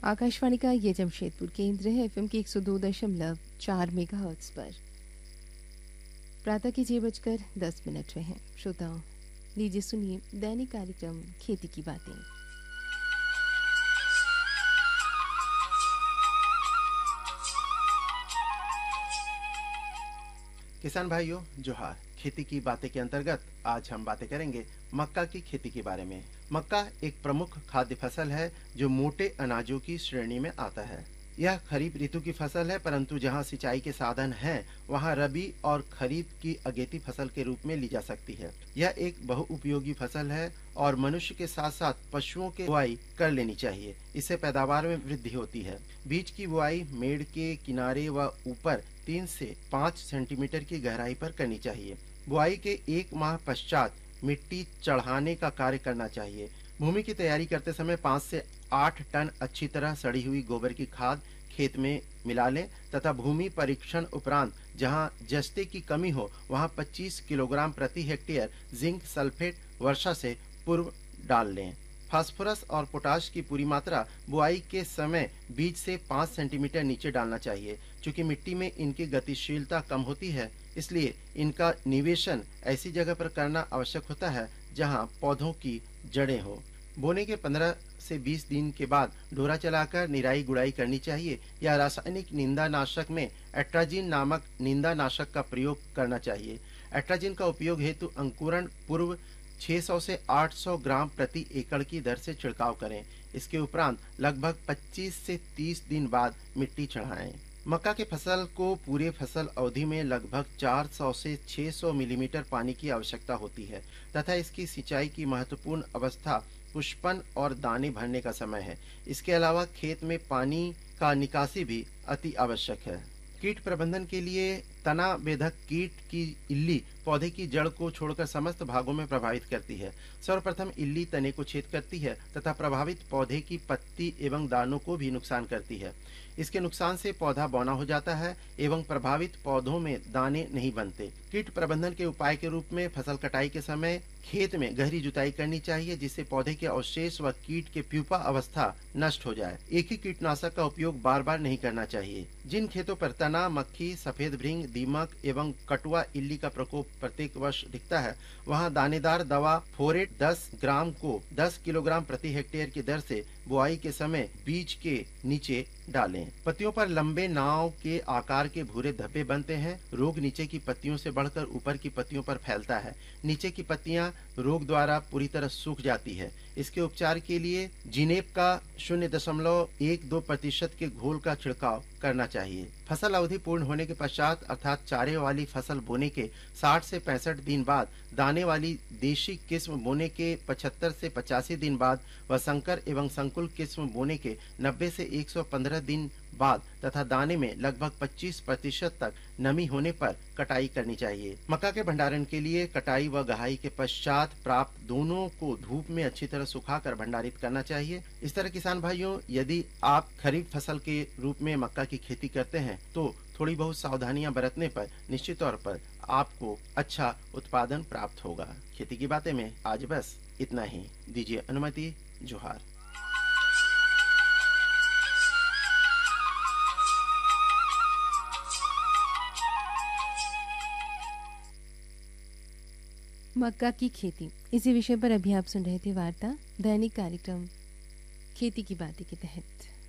आकाशवाणी का ये जमशेदपुर केंद्र है एफएम की 102.4 मेगाहर्ट्ज पर। प्रातः के 6:10 में हैं श्रोताओं। लीजिए सुनिए दैनिक कार्यक्रम खेती की बातें। किसान भाइयों जोहार। खेती की बातें के अंतर्गत आज हम बातें करेंगे मक्का की खेती के बारे में। मक्का एक प्रमुख खाद्य फसल है जो मोटे अनाजों की श्रेणी में आता है। यह खरीफ ऋतु की फसल है, परंतु जहां सिंचाई के साधन हैं वहां रबी और खरीफ की अगेती फसल के रूप में ली जा सकती है। यह एक बहुउपयोगी फसल है और मनुष्य के साथ साथ पशुओं की बुआई कर लेनी चाहिए। इससे पैदावार में वृद्धि होती है। बीज की बुआई मेड़ के किनारे व ऊपर 3 से 5 सेंटीमीटर की गहराई पर करनी चाहिए। बुआई के 1 माह पश्चात मिट्टी चढ़ाने का कार्य करना चाहिए। भूमि की तैयारी करते समय 5 से 8 टन अच्छी तरह सड़ी हुई गोबर की खाद खेत में मिला लें तथा भूमि परीक्षण उपरांत जहां जस्ते की कमी हो वहां 25 किलोग्राम प्रति हेक्टेयर जिंक सल्फेट वर्षा से पूर्व डाल लें। फास्फोरस और पोटाश की पूरी मात्रा बुआई के समय बीज से 5 सेंटीमीटर नीचे डालना चाहिए। चूंकि मिट्टी में इनकी गतिशीलता कम होती है, इसलिए इनका निवेशन ऐसी जगह पर करना आवश्यक होता है जहां पौधों की जड़ें हों। बोने के 15 से 20 दिन के बाद डोरा चलाकर निराई गुड़ाई करनी चाहिए या रासायनिक निंदानाशक में एट्राजिन नामक निंदानाशक का प्रयोग करना चाहिए। एट्राजिन का उपयोग हेतु अंकुरण पूर्व 600 से 800 ग्राम प्रति एकड़ की दर से छिड़काव करें। इसके उपरांत लगभग 25 से 30 दिन बाद मिट्टी चढ़ाएं। मक्का के फसल को पूरे फसल अवधि में लगभग 400 से 600 मिलीमीटर पानी की आवश्यकता होती है तथा इसकी सिंचाई की महत्वपूर्ण अवस्था पुष्पन और दाने भरने का समय है। इसके अलावा खेत में पानी का निकासी भी अति आवश्यक है। कीट प्रबंधन के लिए तना बेधक कीट की इल्ली पौधे की जड़ को छोड़कर समस्त भागों में प्रभावित करती है। सर्वप्रथम इल्ली तने को छेद करती है तथा प्रभावित पौधे की पत्ती एवं दानों को भी नुकसान करती है। इसके नुकसान से पौधा बौना हो जाता है एवं प्रभावित पौधों में दाने नहीं बनते। कीट प्रबंधन के उपाय के रूप में फसल कटाई के समय खेत में गहरी जुताई करनी चाहिए जिससे पौधे के अवशेष व कीट के प्यूपा अवस्था नष्ट हो जाए। एक ही कीटनाशक का उपयोग बार बार नहीं करना चाहिए। जिन खेतों पर तना, मक्खी, सफेद भृंग, दीमक एवं कटुआ इल्ली का प्रकोप प्रत्येक वर्ष दिखता है वहां दानेदार दवा फोरेट 10 ग्राम को 10 किलोग्राम प्रति हेक्टेयर की दर से बुआई के समय बीज के नीचे डालें। पत्तियों पर लंबे नाव के आकार के भूरे धब्बे बनते हैं। रोग नीचे की पत्तियों से बढ़कर ऊपर की पत्तियों पर फैलता है। नीचे की पत्तियां रोग द्वारा पूरी तरह सूख जाती है। इसके उपचार के लिए जिनेप का 0.12% के घोल का छिड़काव करना चाहिए। फसल अवधि पूर्ण होने के पश्चात अर्थात चारे वाली फसल बोने के 60 से 65 दिन बाद, दाने वाली देशी किस्म बोने के 75 से 85 दिन बाद व संकर एवं संकुल किस्म बोने के 90 से 115 दिन बाद तथा दाने में लगभग 25% तक नमी होने पर कटाई करनी चाहिए। मक्का के भंडारण के लिए कटाई व गहाई के पश्चात प्राप्त दोनों को धूप में अच्छी तरह सुखाकर भंडारित करना चाहिए। इस तरह किसान भाइयों, यदि आप खरीफ फसल के रूप में मक्का की खेती करते हैं तो थोड़ी बहुत सावधानियां बरतने पर निश्चित तौर पर आपको अच्छा उत्पादन प्राप्त होगा। खेती की बातें में आज बस इतना ही। दीजिए अनुमति। जोहार। मक्का की खेती, इसी विषय पर अभी आप सुन रहे थे वार्ता दैनिक कार्यक्रम खेती की बातें के तहत।